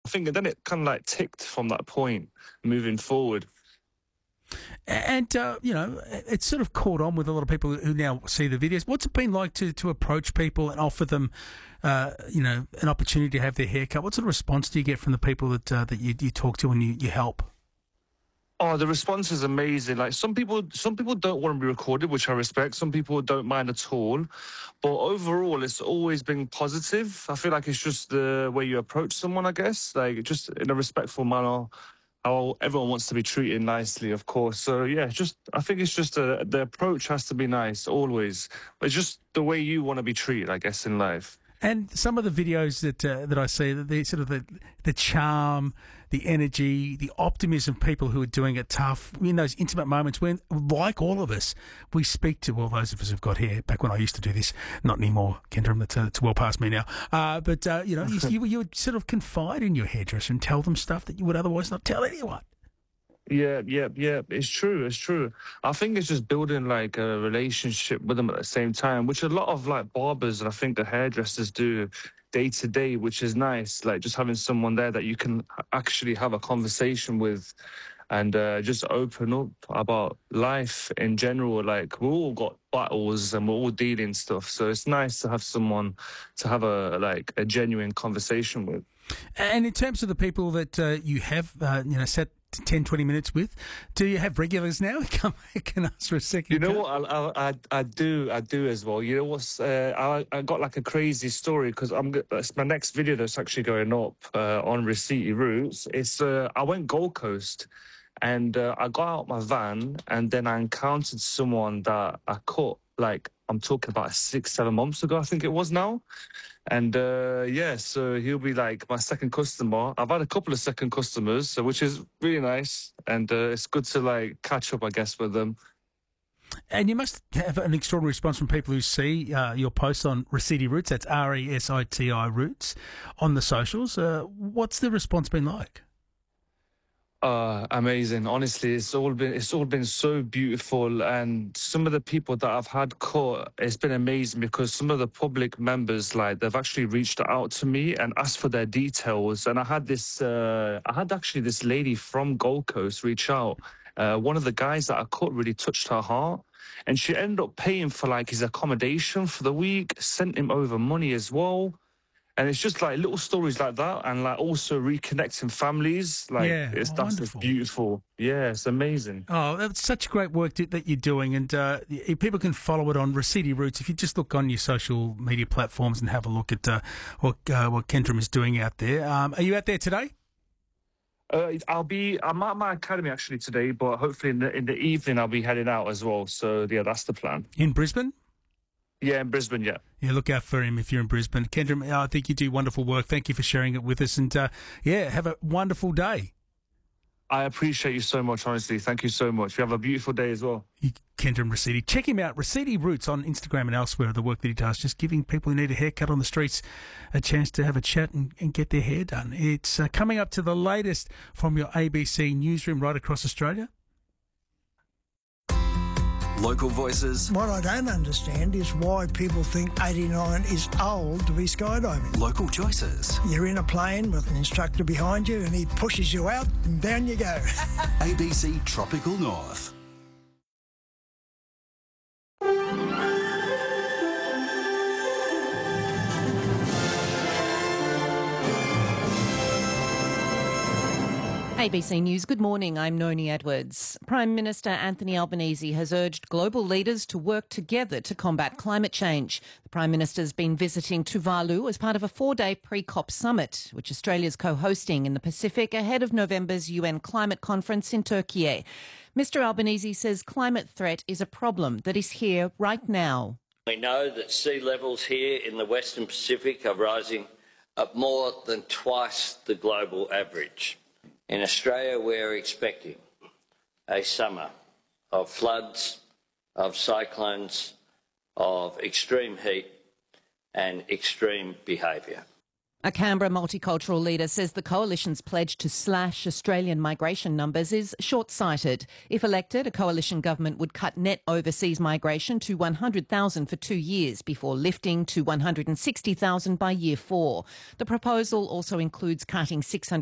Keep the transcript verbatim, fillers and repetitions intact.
think then it kind of like ticked from that point moving forward. And, uh, you know, it's sort of caught on with a lot of people who now see the videos. What's it been like to, to approach people and offer them, uh, you know, an opportunity to have their hair cut? What sort of response do you get from the people that uh, that you, you talk to and you, you help? Oh, the response is amazing. Like some people, some people don't want to be recorded, which I respect. Some people don't mind at all. But overall, it's always been positive. I feel like it's just the way you approach someone, I guess, like just in a respectful manner. How everyone wants to be treated nicely, of course. So yeah, just I think it's just a, the approach has to be nice always. But it's just the way you want to be treated, I guess, in life. And some of the videos that uh, that I see, the sort of the the charm, the energy, the optimism of people who are doing it tough, in those intimate moments when, like all of us, we speak to, well, those of us who've got hair, back when I used to do this, not anymore, Kendra, that's, uh, it's well past me now. Uh, but, uh, you know, you, you, you would sort of confide in your hairdresser and tell them stuff that you would otherwise not tell anyone. Yeah, yeah, yeah. It's true. It's true. I think it's just building like a relationship with them at the same time, which a lot of like barbers and I think the hairdressers do day to day, which is nice. Like just having someone there that you can actually have a conversation with and uh, just open up about life in general. Like we've all got battles and we're all dealing stuff. So it's nice to have someone to have a like a genuine conversation with. And in terms of the people that uh, you have, uh, you know, set ten, twenty minutes with, do you have regulars now? Come, can ask for a second. You know cut? what? I, I I do I do as well. You know what's? Uh, I I got like a crazy story because I'm that's my next video that's actually going up uh, on Receity Roots. It's uh, I went Gold Coast, and uh, I got out my van, and then I encountered someone that I caught like I'm talking about six seven months ago. I think it was now. And uh, yeah, so he'll be like my second customer. I've had a couple of second customers, so which is really nice, and uh, it's good to like catch up, I guess, with them. And you must have an extraordinary response from people who see uh, your posts on Receity Roots. That's R E S I T I Roots on the socials. Uh, what's the response been like? Uh, amazing. Honestly, it's all been it's all been so beautiful, and some of the people that I've had caught, it's been amazing because some of the public members, like they've actually reached out to me and asked for their details. And I had this, uh, I had actually this lady from Gold Coast reach out. Uh, one of the guys that I caught really touched her heart, and she ended up paying for like his accommodation for the week, sent him over money as well. And it's just like little stories like that, and like also reconnecting families. Like yeah, it's oh, that's wonderful. beautiful. Yeah, it's amazing. Oh, that's such great work that you're doing, and uh, people can follow it on Receity Roots. If you just look on your social media platforms and have a look at uh, what uh, what Kendra is doing out there. Um, are you out there today? Uh, I'll be. I'm at my academy actually today, but hopefully in the in the evening I'll be heading out as well. So yeah, that's the plan. In Brisbane? Yeah, in Brisbane, yeah. Yeah, look out for him if you're in Brisbane. Kendra, I think you do wonderful work. Thank you for sharing it with us. And, uh, yeah, have a wonderful day. I appreciate you so much, honestly. Thank you so much. You have a beautiful day as well. Kendra Receity. Check him out, Receity Roots, on Instagram and elsewhere, the work that he does, just giving people who need a haircut on the streets a chance to have a chat and, and get their hair done. It's uh, coming up to the latest from your A B C newsroom right across Australia. Local voices. What I don't understand is why people think eighty-nine is old to be skydiving. Local choices. You're in a plane with an instructor behind you and he pushes you out and down you go. A B C Tropical North. A B C News, good morning, I'm Noni Edwards. Prime Minister Anthony Albanese has urged global leaders to work together to combat climate change. The Prime Minister's been visiting Tuvalu as part of a four-day pre-COP summit, which Australia's co-hosting in the Pacific ahead of November's U N climate conference in Turkey. Mister Albanese says climate threat is a problem that is here right now. We know that sea levels here in the Western Pacific are rising at more than twice the global average. In Australia, we're expecting a summer of floods, of cyclones, of extreme heat and extreme behaviour. A Canberra multicultural leader says the coalition's pledge to slash Australian migration numbers is short-sighted. If elected, a coalition government would cut net overseas migration to one hundred thousand for two years before lifting to one hundred sixty thousand by year four. The proposal also includes cutting six hundred